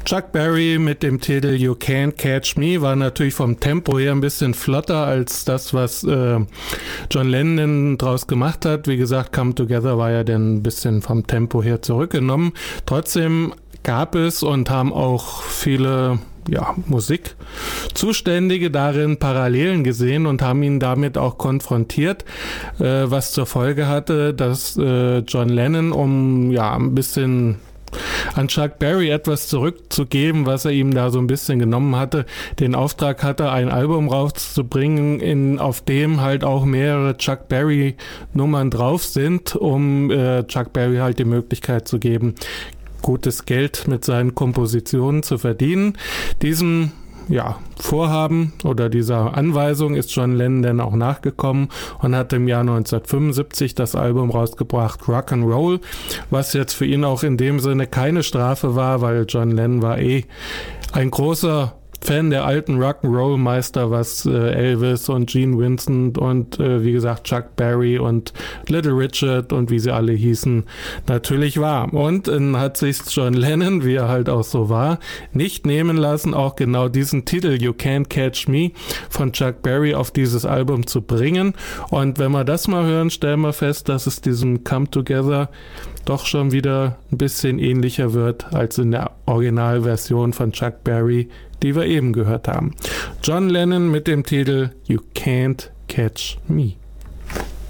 Chuck Berry mit dem Titel You Can't Catch Me war natürlich vom Tempo her ein bisschen flotter als das, was John Lennon draus gemacht hat. Wie gesagt, Come Together war ja dann ein bisschen vom Tempo her zurückgenommen. Trotzdem gab es und haben auch viele Musikzuständige darin Parallelen gesehen und haben ihn damit auch konfrontiert, was zur Folge hatte, dass John Lennon, um ein bisschen an Chuck Berry etwas zurückzugeben, was er ihm da so ein bisschen genommen hatte, den Auftrag hatte, ein Album rauszubringen, auf dem halt auch mehrere Chuck Berry Nummern drauf sind, um Chuck Berry halt die Möglichkeit zu geben, gutes Geld mit seinen Kompositionen zu verdienen. Diesem Vorhaben oder dieser Anweisung ist John Lennon dann auch nachgekommen und hat im Jahr 1975 das Album rausgebracht Rock'n'Roll, was jetzt für ihn auch in dem Sinne keine Strafe war, weil John Lennon war ein großer Fan der alten Rock'n'Roll-Meister, was Elvis und Gene Vincent und wie gesagt Chuck Berry und Little Richard und wie sie alle hießen, natürlich war. Und dann hat sich John Lennon, wie er halt auch so war, nicht nehmen lassen, auch genau diesen Titel You Can't Catch Me von Chuck Berry auf dieses Album zu bringen. Und wenn wir das mal hören, stellen wir fest, dass es diesem Come Together doch schon wieder ein bisschen ähnlicher wird als in der Originalversion von Chuck Berry, die wir eben gehört haben. John Lennon mit dem Titel You Can't Catch Me.